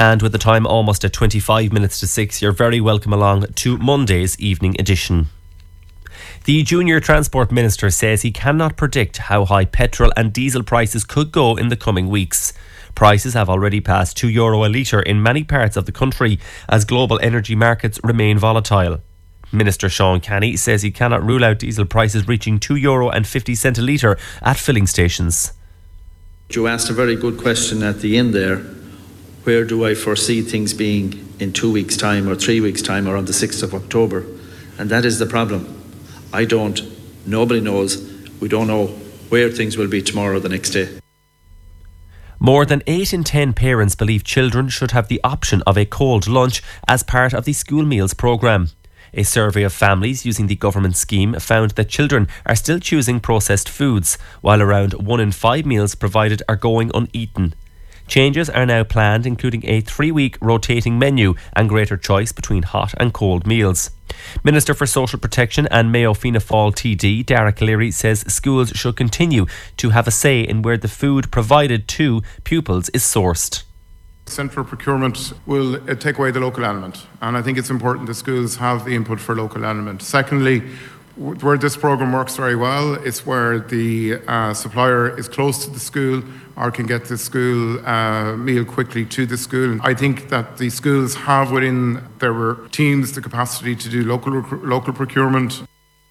And with the time almost at 25 minutes to 6, you're very welcome along to Monday's evening edition. The Junior Transport Minister says he cannot predict how high petrol and diesel prices could go in the coming weeks. Prices have already passed €2 a litre in many parts of the country as global energy markets remain volatile. Minister Sean Kenny says he cannot rule out diesel prices reaching €2.50 a litre at filling stations. You asked a very good question at the end there. Where do I foresee things being in 2 weeks' time or 3 weeks' time or on the 6th of October? And that is the problem. I don't. Nobody knows. We don't know where things will be tomorrow or the next day. More than 8 in 10 parents believe children should have the option of a cold lunch as part of the school meals programme. A survey of families using the government scheme found that children are still choosing processed foods, while around 1 in 5 meals provided are going uneaten. Changes are now planned, including a 3-week rotating menu and greater choice between hot and cold meals. Minister for Social Protection and Mayo Fianna Fáil TD Dara Calleary says schools should continue to have a say in where the food provided to pupils is sourced. Central procurement will take away the local element, and I think it's important that schools have the input for local element. Secondly, where this programme works very well is where the supplier is close to the school or can get the school meal quickly to the school. I think that the schools have within their teams the capacity to do local procurement.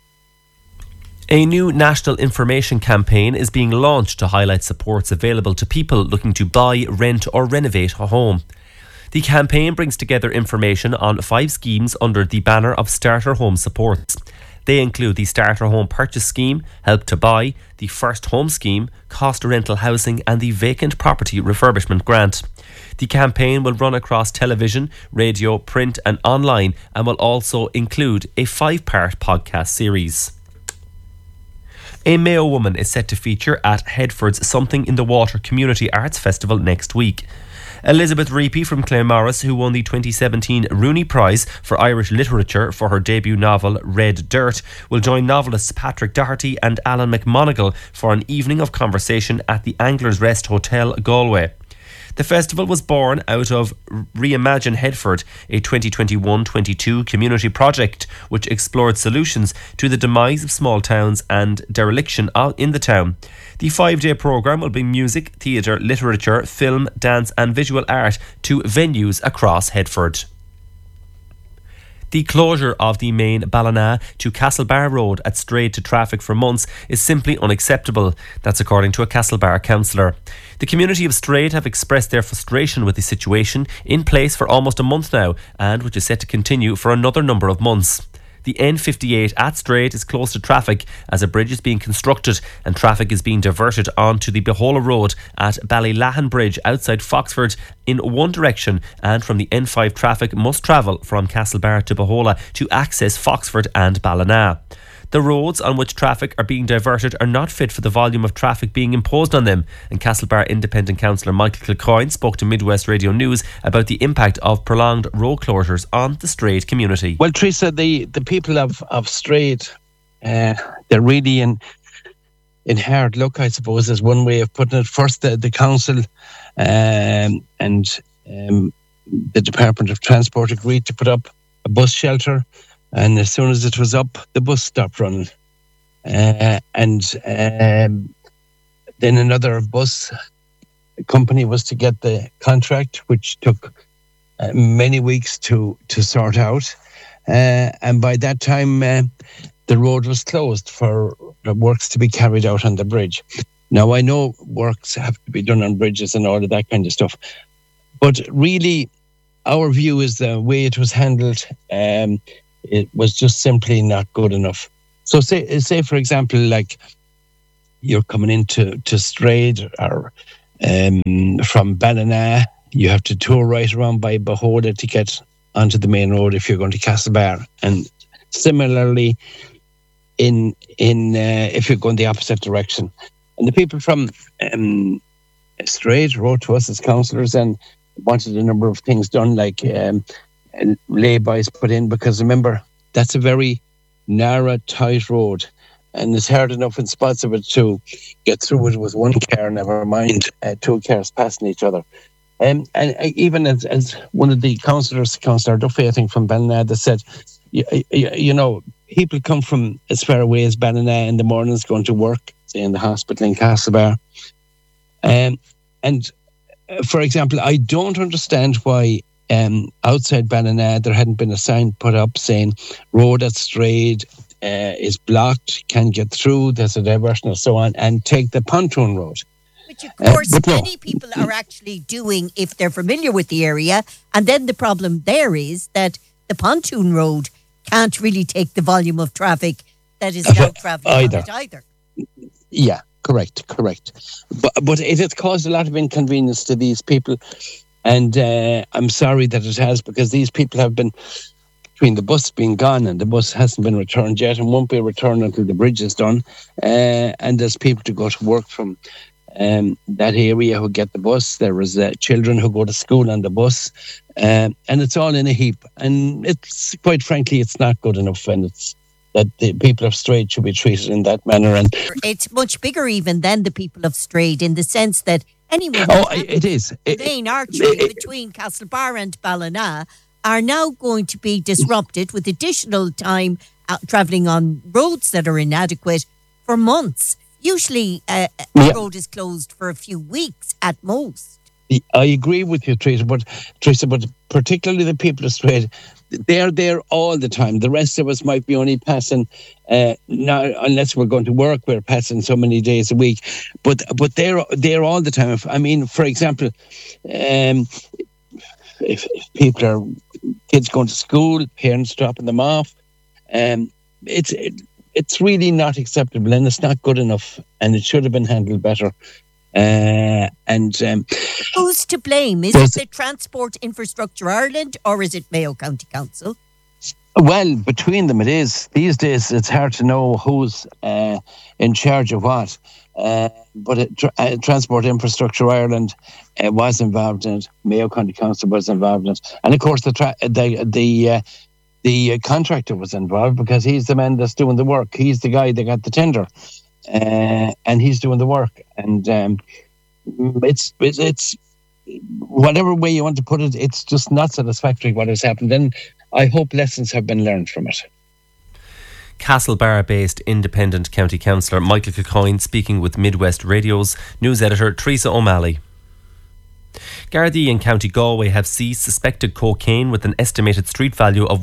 A new national information campaign is being launched to highlight supports available to people looking to buy, rent or renovate a home. The campaign brings together information on 5 schemes under the banner of Starter Home Supports. They include the Starter Home Purchase Scheme, Help to Buy, the First Home Scheme, Cost Rental Housing and the Vacant Property Refurbishment Grant. The campaign will run across television, radio, print and online and will also include a 5-part podcast series. A Mayo woman is set to feature at Headford's Something in the Water Community Arts Festival next week. Elizabeth Reapy from Claremorris, who won the 2017 Rooney Prize for Irish Literature for her debut novel Red Dirt, will join novelists Patrick Doherty and Alan McMonigal for an evening of conversation at the Anglers Rest Hotel, Galway. The festival was born out of Reimagine Headford, a 2021-22 community project which explored solutions to the demise of small towns and dereliction in the town. The 5-day programme will bring music, theatre, literature, film, dance and visual art to venues across Headford. The closure of the main Ballina to Castlebar Road at Strayed to traffic for months is simply unacceptable. That's according to a Castlebar councillor. The community of Strayed have expressed their frustration with the situation in place for almost a month now and which is set to continue for another number of months. The N58 at Strayed is closed to traffic as a bridge is being constructed and traffic is being diverted onto the Behola Road at Ballylahan Bridge outside Foxford in one direction, and from the N5 traffic must travel from Castlebar to Behola to access Foxford and Ballina. The roads on which traffic are being diverted are not fit for the volume of traffic being imposed on them, and Castlebar Independent Councillor Michael Kilcoyne spoke to Midwest Radio News about the impact of prolonged road closures on the Strayed community. Well, Teresa, the people of Strayed, they're really in hard luck, I suppose, is one way of putting it. First, the council and the Department of Transport agreed to put up a bus shelter. And as soon as it was up, the bus stopped running. And then another bus company was to get the contract, which took many weeks to sort out. And by that time, the road was closed for works to be carried out on the bridge. Now, I know works have to be done on bridges and all of that kind of stuff. But really, our view is the way it was handled, it was just simply not good enough. So say for example, like you're coming into Strayed or from Ballina, you have to tour right around by Behola to get onto the main road if you're going to Castlebar. And similarly, if you're going the opposite direction. And the people from Strayed wrote to us as councillors and wanted a number of things done, like lay-bys put in, because remember, that's a very narrow, tight road, and it's hard enough in spots of it to get through it with one car, never mind 2 cars passing each other. And even as one of the councillors, Councillor Duffy, I think from Ballina, said, you know, people come from as far away as Ballina in the mornings going to work, say in the hospital in Castlebar. And for example, I don't understand why outside Ballina there hadn't been a sign put up saying road at Strayed is blocked, can't get through, there's a diversion and so on, and take the pontoon road. Which of course many people are actually doing if they're familiar with the area. And then the problem there is that the pontoon road can't really take the volume of traffic that is now travelling on it either. Yeah, correct. But it has caused a lot of inconvenience to these people. And I'm sorry that it has, because these people have been, between the bus being gone and the bus hasn't been returned yet and won't be returned until the bridge is done. And there's people to go to work from that area who get the bus. There is children who go to school on the bus, and it's all in a heap. And it's, quite frankly, it's not good enough, and it's that the people of Strayed should be treated in that manner. And it's much bigger even than the people of Strayed, in the sense that anyone it is the main artery between Castlebar and Ballina are now going to be disrupted with additional time travelling on roads that are inadequate for months. Usually a road is closed for a few weeks at most. I agree with you, Teresa, but particularly the people of Strayed, they're there all the time. The rest of us might be only passing, now, unless we're going to work, we're passing so many days a week. But they're all the time. I mean, for example, if people are kids going to school, parents dropping them off, it's really not acceptable, and it's not good enough, and it should have been handled better. Who's to blame? Is it the Transport Infrastructure Ireland, or is it Mayo County Council? Well, between them it is. These days it's hard to know who's in charge of what. But Transport Infrastructure Ireland was involved in it. Mayo County Council was involved in it, and of course the contractor was involved, because he's the man that's doing the work. He's the guy that got the tender, and he's doing the work. And it's whatever way you want to put it, it's just not satisfactory what has happened. And I hope lessons have been learned from it. Castlebar-based independent county councillor Michael Kilcoyne speaking with Midwest Radio's news editor Teresa O'Malley. Gardaí in County Galway have seized suspected cocaine with an estimated street value of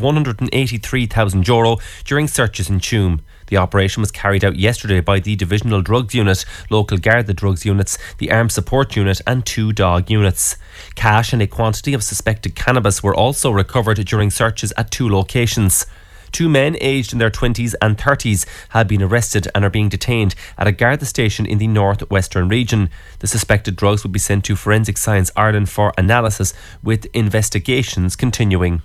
€183,000 during searches in Tuam. The operation was carried out yesterday by the Divisional Drugs Unit, local Garda Drugs Units, the Armed Support Unit and 2 dog units. Cash and a quantity of suspected cannabis were also recovered during searches at 2 locations. 2 men aged in their 20s and 30s have been arrested and are being detained at a Garda station in the north-western region. The suspected drugs will be sent to Forensic Science Ireland for analysis, with investigations continuing.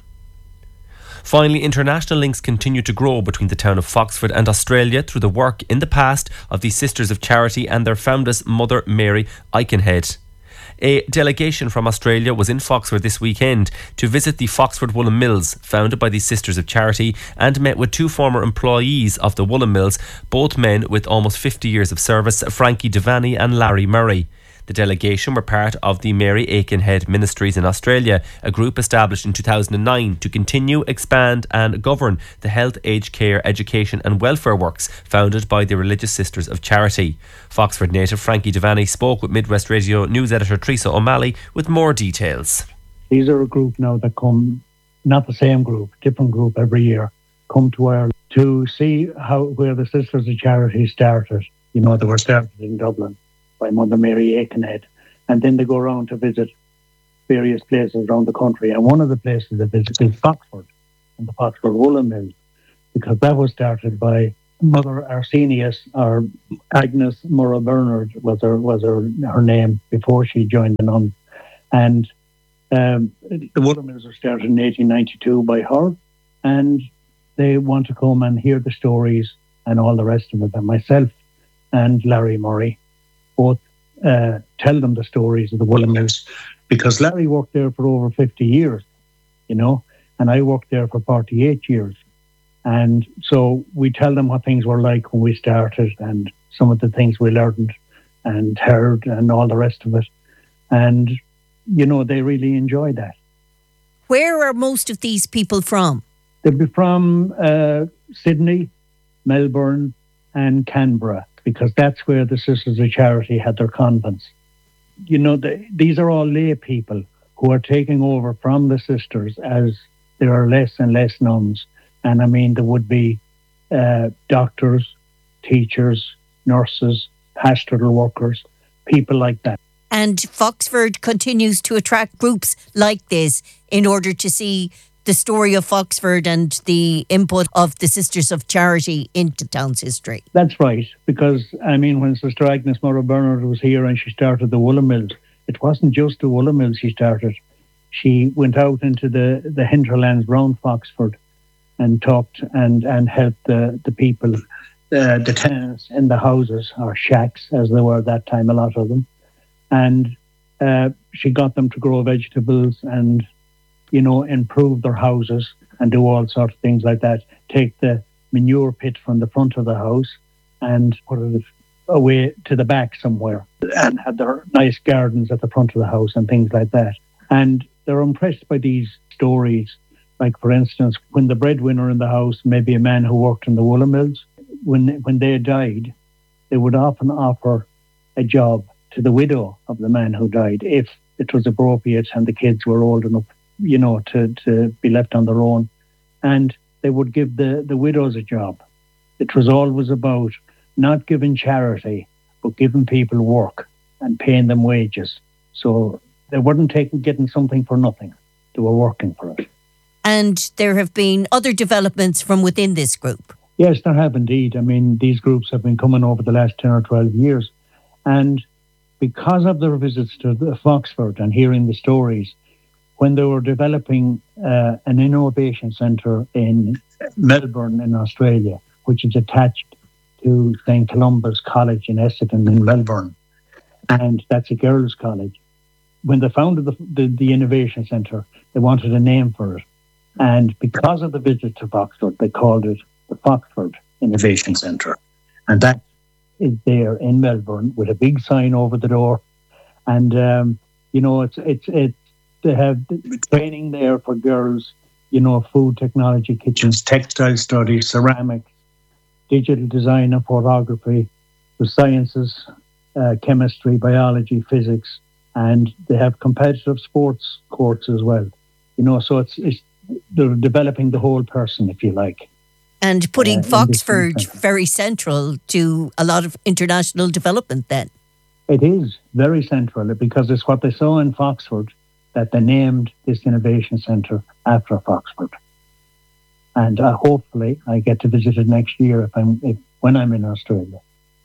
Finally, international links continue to grow between the town of Foxford and Australia through the work in the past of the Sisters of Charity and their foundress, Mother Mary Aikenhead. A delegation from Australia was in Foxford this weekend to visit the Foxford Woolen Mills, founded by the Sisters of Charity, and met with 2 former employees of the Woolen Mills, both men with almost 50 years of service, Frankie Devaney and Larry Murray. The delegation were part of the Mary Aikenhead Ministries in Australia, a group established in 2009 to continue, expand and govern the health, aged care, education and welfare works founded by the Religious Sisters of Charity. Foxford native Frankie Devaney spoke with Midwest Radio news editor Teresa O'Malley with more details. These are a group now that come, not the same group, different group every year, come to Ireland to see where the Sisters of Charity started. You know, they were started in Dublin by Mother Mary Aikenhead, and then they go around to visit various places around the country. And one of the places they visit is Foxford, and the Foxford Woolen Mills, because that was started by Mother Arsenius, or Agnes Murrah Bernard was her name before she joined the nuns. And the Woolen Mills were started in 1892 by her, and they want to come and hear the stories and all the rest of it. And myself and Larry Murray both tell them the stories of the Woolen Mills, because Larry worked there for over 50 years, you know, and I worked there for 48 years. And so we tell them what things were like when we started and some of the things we learned and heard and all the rest of it. And they really enjoy that. Where are most of these people from? They'll be from Sydney, Melbourne and Canberra, because that's where the Sisters of Charity had their convents. These are all lay people who are taking over from the sisters as there are less and less nuns. And I mean, there would be doctors, teachers, nurses, pastoral workers, people like that. And Foxford continues to attract groups like this in order to see the story of Foxford and the input of the Sisters of Charity into town's history. That's right, because, I mean, when Sister Agnes Murray Bernard was here and she started the Woolen Mills, it wasn't just the Woolen Mills she started. She went out into the hinterlands around Foxford and talked and helped the people, the tenants in the houses, or shacks, as they were at that time, a lot of them. And she got them to grow vegetables and, improve their houses and do all sorts of things like that. Take the manure pit from the front of the house and put it away to the back somewhere, and had their nice gardens at the front of the house and things like that. And they're impressed by these stories. Like, for instance, when the breadwinner in the house, maybe a man who worked in the Woolen Mills, when they died, they would often offer a job to the widow of the man who died, if it was appropriate and the kids were old enough, to be left on their own. And they would give the widows a job. It was always about not giving charity, but giving people work and paying them wages. So they weren't getting something for nothing. They were working for it. And there have been other developments from within this group. Yes, there have indeed. I mean, these groups have been coming over the last 10 or 12 years. And because of their visits to Foxford and hearing the stories, when they were developing an innovation centre in Melbourne in Australia, which is attached to St. Columba's College in Essendon in Melbourne, and that's a girls' college. When they founded the innovation centre, they wanted a name for it. And because of the visit to Foxford, they called it the Foxford Innovation Centre. And that is there in Melbourne with a big sign over the door. And, they have training there for girls, food technology, kitchens, textile studies, ceramics, digital design and photography, the sciences, chemistry, biology, physics, and they have competitive sports courts as well. So they're developing the whole person, if you like. And putting Foxford very central to a lot of international development then. It is very central, because it's what they saw in Foxford that they named this innovation centre after Foxford. And hopefully I get to visit it next year when I'm in Australia.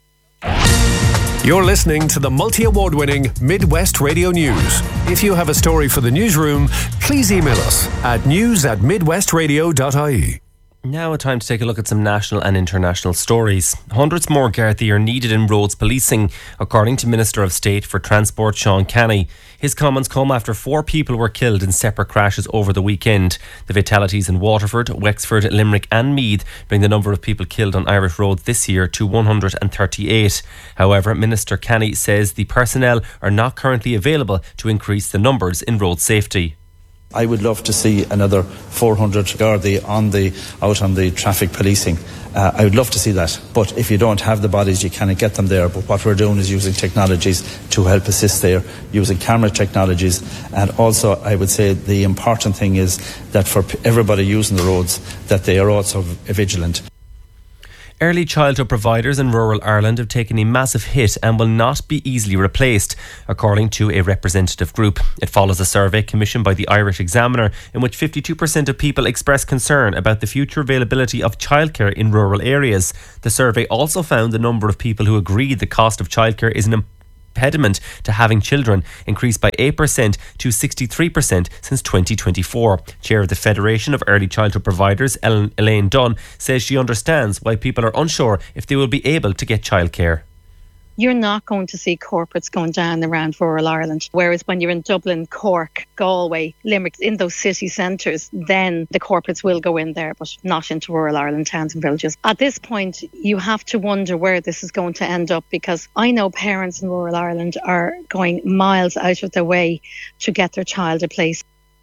You're listening to the multi-award-winning Midwest Radio News. If you have a story for the newsroom, please email us at news@midwestradio.ie. Now a time to take a look at some national and international stories. Hundreds more Gardaí are needed in roads policing, according to Minister of State for Transport Sean Kenny. His comments come after 4 people were killed in separate crashes over the weekend. The fatalities in Waterford, Wexford, Limerick and Meath bring the number of people killed on Irish roads this year to 138. However, Minister Kenny says the personnel are not currently available to increase the numbers in road safety. I would love to see another 400 Gardaí out on the traffic policing. I would love to see that. But if you don't have the bodies, you cannot get them there. But what we're doing is using technologies to help assist there, using camera technologies. And also, I would say the important thing is that for everybody using the roads, that they are also vigilant. Early childhood providers in rural Ireland have taken a massive hit and will not be easily replaced, according to a representative group. It follows a survey commissioned by the Irish Examiner in which 52% of people express concern about the future availability of childcare in rural areas. The survey also found the number of people who agreed the cost of childcare is an impediment to having children increased by 8% to 63% since 2024. Chair of the Federation of Early Childhood Providers, Elaine Dunn, says she understands why people are unsure if they will be able to get childcare. you're not going to see corporates going down around rural Ireland. Whereas when you're in Dublin, Cork, Galway, Limerick, in those city centres, then the corporates will go in there, but not into rural Ireland towns and villages. At this point, you have to wonder where this is going to end up, because I know parents in rural Ireland are going miles out of their way to get their child a place.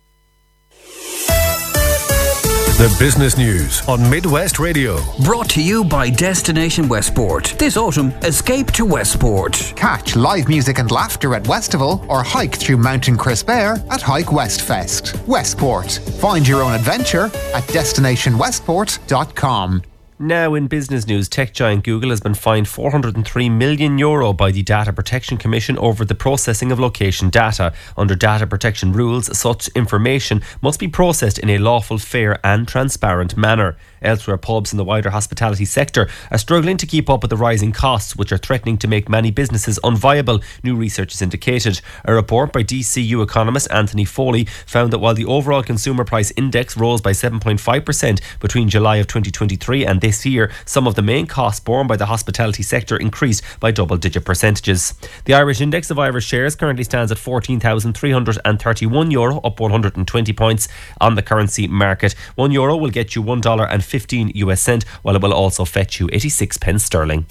The Business News on Midwest Radio. Brought to you by Destination Westport. This autumn, escape to Westport. Catch live music and laughter at Westival or hike through Mountain Crisp Air at Hike West Fest. Westport. Find your own adventure at destinationwestport.com. Now in business news, tech giant Google has been fined €403 million by the Data Protection Commission over the processing of location data. Under data protection rules, such information must be processed in a lawful, fair and transparent manner. Elsewhere, pubs in the wider hospitality sector are struggling to keep up with the rising costs, which are threatening to make many businesses unviable, new research has indicated. A report by DCU economist Anthony Foley found that while the overall consumer price index rose by 7.5% between July of 2023 and this year, some of the main costs borne by the hospitality sector increased by double-digit percentages. The Irish index of Irish shares currently stands at €14,331, up 120 points on the currency market. €1 will get you $1.15 US, while it will also fetch you 86 pence sterling.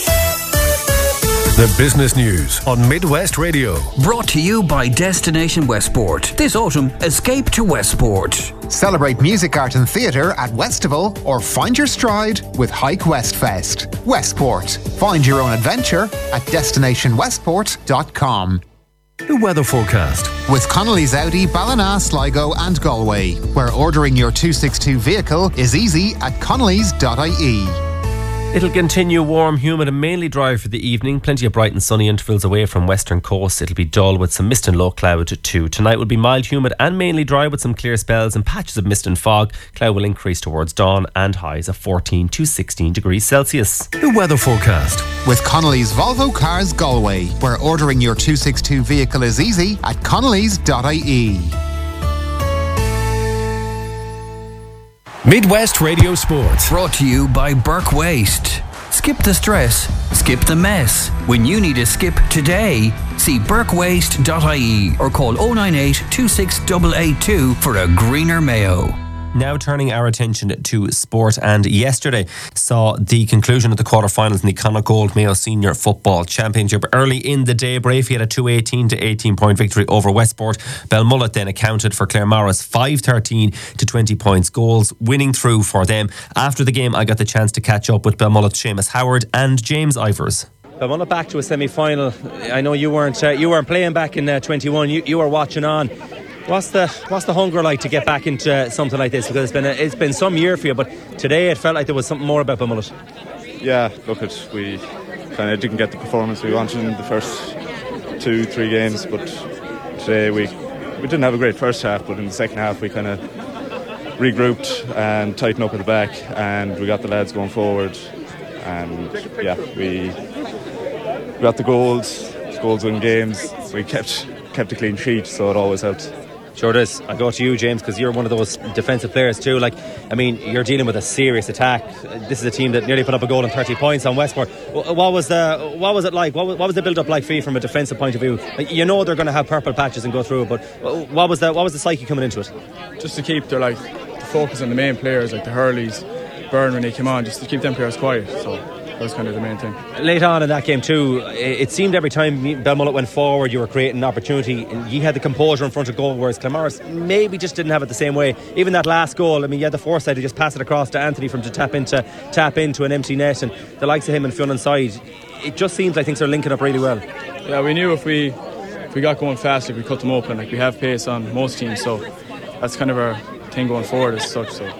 The Business News on Midwest Radio. Brought to you by Destination Westport. This autumn, escape to Westport. Celebrate music, art and theatre at Westival or find your stride with Hike West Fest. Westport. Find your own adventure at destinationwestport.com. The weather forecast. With Connolly's Audi, Ballina, Sligo and Galway, where ordering your 262 vehicle is easy at connolly's.ie. It'll continue warm, humid and mainly dry for the evening. Plenty of bright and sunny intervals away from western coast. It'll be dull with some mist and low cloud too. Tonight will be mild, humid and mainly dry with some clear spells and patches of mist and fog. Cloud will increase towards dawn and highs of 14 to 16 degrees Celsius. The weather forecast. With Connolly's Volvo Cars Galway, where ordering your 262 vehicle is easy at connolly's.ie. Midwest Radio Sports. Brought to you by Burke Waste. Skip the stress, skip the mess. When you need a skip today, see burkewaste.ie or call 098 26882 for a greener Mayo. Now turning our attention to sport, and yesterday saw the conclusion of the quarterfinals in the Connacht Gold Mayo Senior Football Championship. Early in the day, Brafey had a 2-18 to 18 point victory over Westport. Belmullet then accounted for Claremorris 5-13 to 20 points, goals winning through for them. After the game, I got the chance to catch up with Belmullet's Seamus Howard and James Ivers. Belmullet back to a semi-final. I know you weren't playing back in 21. You were watching on. What's the hunger like to get back into something like this? Because it's been some year for you, but today it felt like there was something more about Belmullet. Yeah, we kind of didn't get the performance we wanted in the first 2-3 games, but today we didn't have a great first half, but in the second half we kind of regrouped and tightened up at the back, and we got the lads going forward, and yeah, we got the goals win games. We kept a clean sheet, so it always helped. Sure does. I go to you, James, because you're one of those defensive players too. You're dealing with a serious attack. This is a team that nearly put up a goal and 30 points on Westport. What was it like? What was the build-up like for you from a defensive point of view? You know they're going to have purple patches and go through it, but what was the psyche coming into it? Just to keep the focus on the main players, like the Hurleys, Byrne when they came on, just to keep them players quiet. So that was kind of the main thing. Late on in that game too, it seemed every time Belmullet went forward, you were creating an opportunity, and you had the composure in front of goal, whereas Claremorris maybe just didn't have it the same way. Even that last goal, you had the foresight to just pass it across to Anthony to tap into an empty net, and the likes of him and Fionn inside. It just seems like things are linking up really well. Yeah, we knew if we got going fast, we could cut them open. We have pace on most teams, so that's kind of our thing going forward as such. So.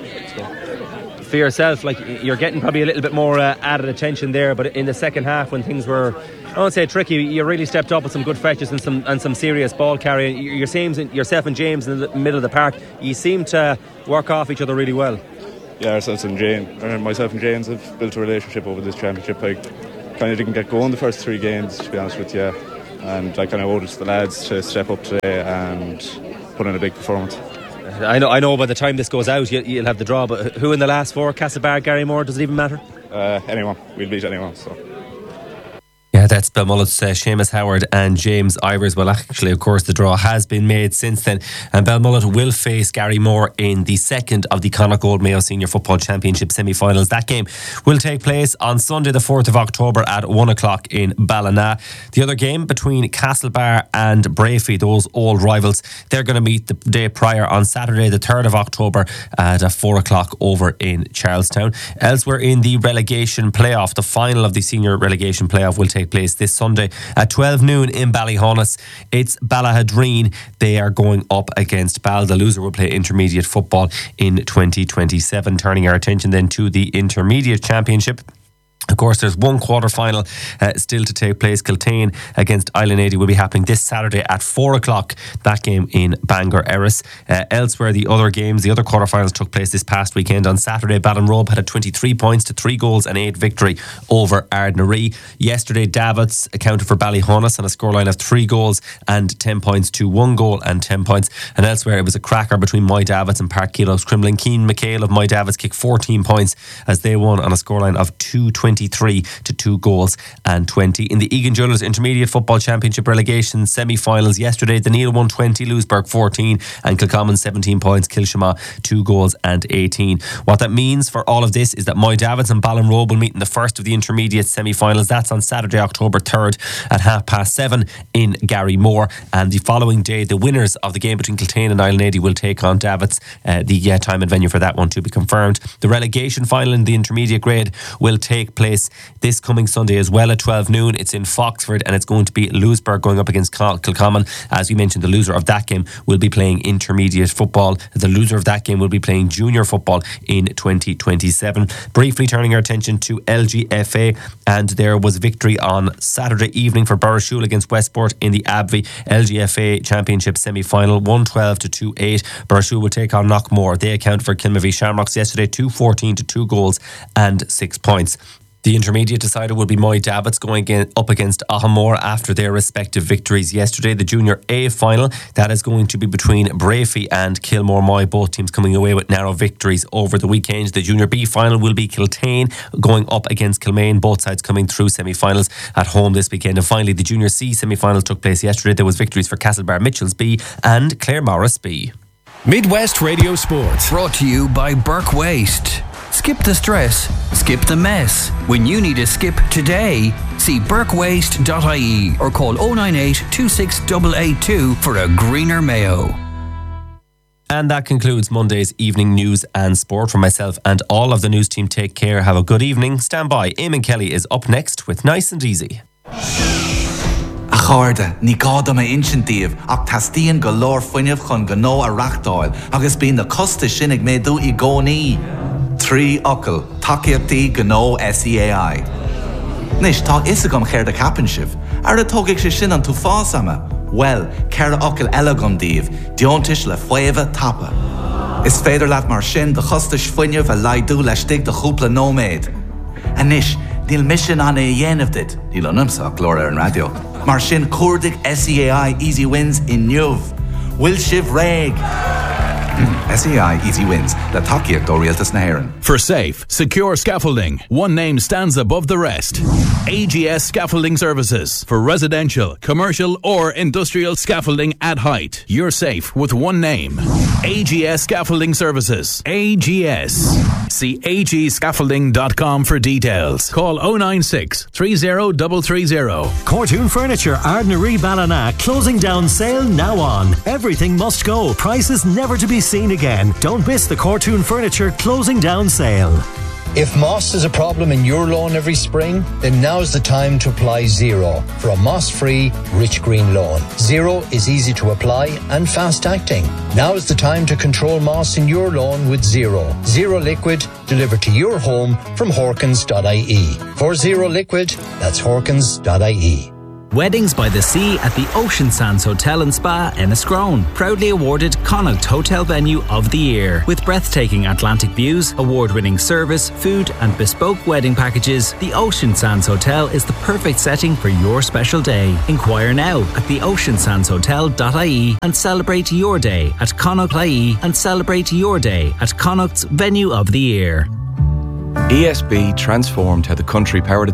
For yourself, you're getting probably a little bit more added attention there, but in the second half when things were, I won't say tricky, you really stepped up with some good fetches and some serious ball carrying. Yourself and James in the middle of the park, you seem to work off each other really well. Yeah, myself and James have built a relationship over this championship. I kind of didn't get going the first 3 games, to be honest with you, and I kind of owed it to the lads to step up today and put in a big performance. I know by the time this goes out you'll have the draw, but who in the last 4? Castlebar, Garrymore, does it even matter? Anyone. We'll beat anyone, so. Yeah, That's Belmullet's Seamus Howard and James Ivers. Well, actually, of course, the draw has been made since then, and Belmullet will face Gary Moore in the second of the Connacht Gold Mayo Senior Football Championship semi-finals. That game will take place on Sunday the 4th of October at 1 o'clock in Ballina. The other game between Castlebar and Brafey, those old rivals, they're going to meet the day prior on Saturday the 3rd of October at 4 o'clock over in Charlestown. Elsewhere in the relegation playoff, the final of the senior relegation playoff will take place this Sunday at 12 noon in Ballyhonus. It's Ballahadreen. They are going up against Ball. The loser will play intermediate football in 2027. Turning our attention then to the intermediate championship. Of course, there's one quarter-final still to take place. Kiltane against Island 80 will be happening this Saturday at 4 o'clock. That game in Bangor Erris. Elsewhere, the other games, the other quarter-finals took place this past weekend. On Saturday, Ballinrobe had a 23 points to 3 goals and 8 victory over Ardnaree. Yesterday, Davits accounted for Ballyhonus on a scoreline of 3 goals and 10 points to 1 goal and 10 points. And elsewhere, it was a cracker between Moy Davits and Park Keelo's Crimlin. Keane McHale of Moy Davits kicked 14 points as they won on a scoreline of 2-23 to 2 goals and 20. In the Egan Jewelers Intermediate Football Championship relegation semi-finals yesterday, the Neil won 20, Lewisburg 14 and Kilcommon 17 points, Kilshama 2 goals and 18. What that means for all of this is that Moy Davits and Ballinrobe will meet in the first of the intermediate semi-finals. That's on Saturday, October 3rd at 7:30 in Garrymore, and the following day the winners of the game between Kiltane and Island 80 will take on Davits. The time and venue for that one to be confirmed. The relegation final in the intermediate grade will take place this coming Sunday as well at 12 noon. It's in Foxford and it's going to be Lewisburg going up against Kilcommon. As we mentioned, the loser of that game will be playing intermediate football. The loser of that game will be playing junior football in 2027. Briefly turning our attention to LGFA, and there was victory on Saturday evening for Burrishoole against Westport in the Abbey LGFA Championship semi-final, 112 to 2-8. Burrishoole will take on Knockmore. They account for Kilmavie Shamrocks yesterday, 214 to 2 goals and 6 points. The intermediate decider will be Moy Davits going up against Ahamore after their respective victories yesterday. The Junior A final, that is going to be between Brafey and Kilmore Moy, both teams coming away with narrow victories over the weekend. The Junior B final will be Kiltane going up against Kilmaine, both sides coming through semi-finals at home this weekend. And finally, the Junior C semi-finals took place yesterday. There was victories for Castlebar Mitchells B and Claremorris B. Midwest Radio Sport. Brought to you by Burke Waste. Skip the stress, skip the mess. When you need a skip today, see burkewaste.ie or call 098 26882 for a greener Mayo. And that concludes Monday's evening news and sport. For myself and all of the news team, take care, have a good evening. Stand by, Eamon Kelly is up next with Nice and Easy. A cháirde, ní gáda mé insintíomh ach tastíon go leor fuinneamh chun go nó a reachtáil agus bíonn na costa sinnig mé dú I gcónaí. Trí ocail, takeíochtaí go nó SEAI. Nis, tá isagam chéir de capan sibh, ar a tógadh sé sin an tú fásama. Well, céir ocail eile gom díomh, diontais le fuamha tapa. Is féidir leat mar sin de chostais fuinneamh a laidú le stig de chúpla nóméid. A nis, níl mission an é dhéanamh dit, níl an umsach glór ar an radio. Mar sin cuardig SEAI Easy Wins in Nuv. Will Shiv Reg. SEI Easy Wins, the takeíocht ó rialtas na hÉireann. For safe, secure scaffolding, one name stands above the rest. AGS Scaffolding Services. For residential, commercial or industrial scaffolding at height. You're safe with one name. AGS Scaffolding Services. AGS. See agscaffolding.com for details. Call 096 30330. Cortoon Furniture, Ardnaree Ballina, closing down sale now on. Everything must go. Prices never to be seen again. Don't miss the Cortoon Furniture closing down sale. If moss is a problem in your lawn every spring, then now's the time to apply Zero for a moss-free, rich green lawn. Zero is easy to apply and fast-acting. Now's the time to control moss in your lawn with Zero. Zero Liquid, delivered to your home from Horkins.ie. For Zero Liquid, that's Horkins.ie. Weddings by the Sea at the Ocean Sands Hotel and Spa, Enniscrone. Proudly awarded Connacht Hotel Venue of the Year. With breathtaking Atlantic views, award-winning service, food and bespoke wedding packages, the Ocean Sands Hotel is the perfect setting for your special day. Inquire now at theoceansandshotel.ie and celebrate your day at Connacht.ie and celebrate your day at Connacht's Venue of the Year. ESB transformed how the country powered